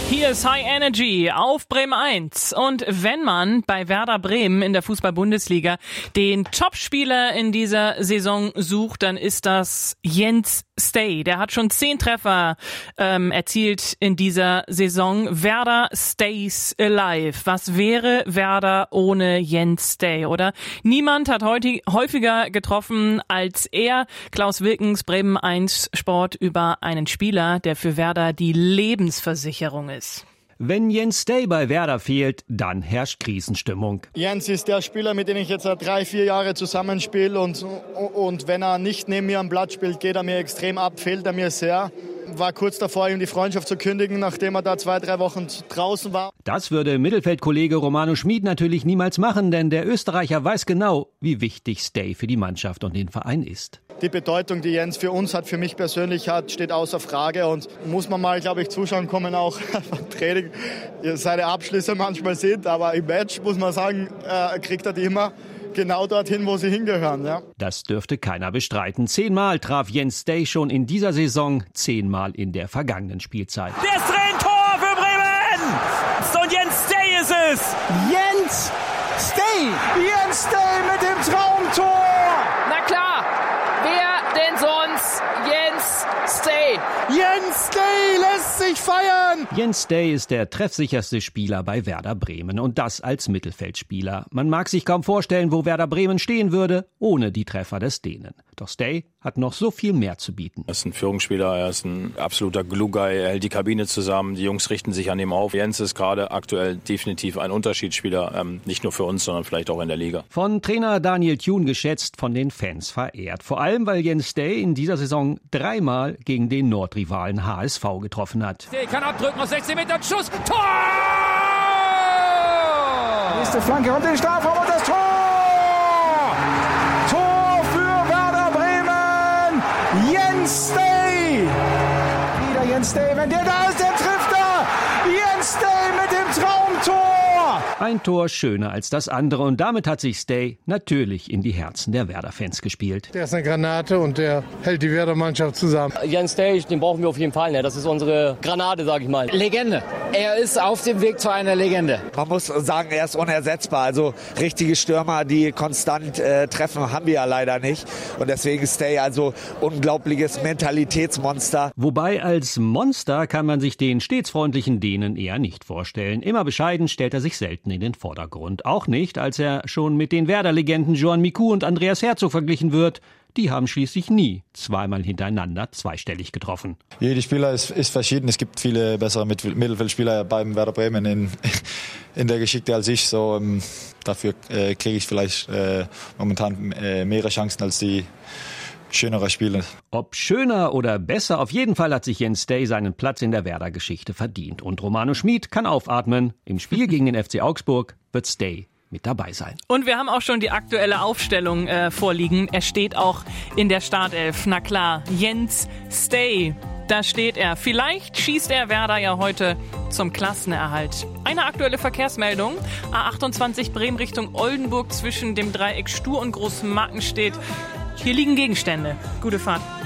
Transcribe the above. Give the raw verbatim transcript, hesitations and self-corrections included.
Hier ist High Energy auf Bremen eins. Und wenn man bei Werder Bremen in der Fußball-Bundesliga den Topspieler in dieser Saison sucht, dann ist das Jens Stay. Der hat schon zehn Treffer ähm, erzielt in dieser Saison. Werder stays alive. Was wäre Werder ohne Jens Stay, oder? Niemand hat heute häufiger getroffen als er. Klaus Wilkens, Bremen eins Sport, über einen Spieler, der für Werder die Lebensversicherung ist. Wenn Jens Stay bei Werder fehlt, dann herrscht Krisenstimmung. Jens ist der Spieler, mit dem ich jetzt seit drei, vier Jahre zusammenspiele. Und, und wenn er nicht neben mir am Blatt spielt, geht er mir extrem ab, fehlt er mir sehr. War kurz davor, ihm die Freundschaft zu kündigen, nachdem er da zwei, drei Wochen draußen war. Das würde Mittelfeldkollege Romano Schmid natürlich niemals machen, denn der Österreicher weiß genau, wie wichtig Stay für die Mannschaft und den Verein ist. Die Bedeutung, die Jens für uns hat, für mich persönlich hat, steht außer Frage. Und muss man mal, glaube ich, zuschauen kommen, auch beim Training, seine Abschlüsse manchmal sind. Aber im Match, muss man sagen, äh, kriegt er die immer genau dorthin, wo sie hingehören. Ja. Das dürfte keiner bestreiten. Zehnmal traf Jens Stay schon in dieser Saison, zehnmal in der vergangenen Spielzeit. Der ist drin, Tor für Bremen! So, und Jens Stay ist es! Jens Stay! Jens Stay mit dem Traumtor! Na klar! Wer denn sonst? Jens Stay. Jens Stay lässt sich feiern. Jens Stay ist der treffsicherste Spieler bei Werder Bremen und das als Mittelfeldspieler. Man mag sich kaum vorstellen, wo Werder Bremen stehen würde, ohne die Treffer des Dänen. Doch Stay hat noch so viel mehr zu bieten. Er ist ein Führungsspieler, er ist ein absoluter Glue-Guy, er hält die Kabine zusammen, die Jungs richten sich an ihm auf. Jens ist gerade aktuell definitiv ein Unterschiedsspieler, ähm, nicht nur für uns, sondern vielleicht auch in der Liga. Von Trainer Daniel Thune geschätzt, von den Fans verehrt. Vor allem, weil Jens Stay in dieser Saison dreimal gegen den Nordrivalen H S V getroffen hat. Stay kann abdrücken aus sechzehn Metern, Schuss, Tor! Nächste Flanke und den Strafraum und das Tor! Tor für Werder Bremen! Jens Stay! Wieder Jens Stay, wenn der da ist, der trifft er! Jens Stay mit dem Traumtor! Ein Tor schöner als das andere und damit hat sich Stay natürlich in die Herzen der Werder-Fans gespielt. Der ist eine Granate und der hält die Werder-Mannschaft zusammen. Jens Stay, den brauchen wir auf jeden Fall. Ne? Das ist unsere Granate, sag ich mal. Legende. Er ist auf dem Weg zu einer Legende. Man muss sagen, er ist unersetzbar. Also richtige Stürmer, die konstant äh, treffen, haben wir ja leider nicht. Und deswegen ist Stay also unglaubliches Mentalitätsmonster. Wobei als Monster kann man sich den stets freundlichen Dänen eher nicht vorstellen. Immer bescheiden stellt er sich selten in den Vordergrund. Auch nicht, als er schon mit den Werder-Legenden Joan Miku und Andreas Herzog verglichen wird. Die haben schließlich nie zweimal hintereinander zweistellig getroffen. Jeder Spieler ist, ist verschieden. Es gibt viele bessere Mittelfeldspieler beim Werder Bremen in, in der Geschichte als ich. So, ähm, dafür äh, kriege ich vielleicht äh, momentan äh, mehrere Chancen als die schönere Spiele. Ob schöner oder besser, auf jeden Fall hat sich Jens Stay seinen Platz in der Werder-Geschichte verdient. Und Romano Schmid kann aufatmen. Im Spiel gegen den F C Augsburg wird Stay mit dabei sein. Und wir haben auch schon die aktuelle Aufstellung äh, vorliegen. Er steht auch in der Startelf. Na klar, Jens Stay. Da steht er. Vielleicht schießt er Werder ja heute zum Klassenerhalt. Eine aktuelle Verkehrsmeldung. A achtundzwanzig Bremen Richtung Oldenburg zwischen dem Dreieck Stur und Großmarken steht. Hier liegen Gegenstände. Gute Fahrt.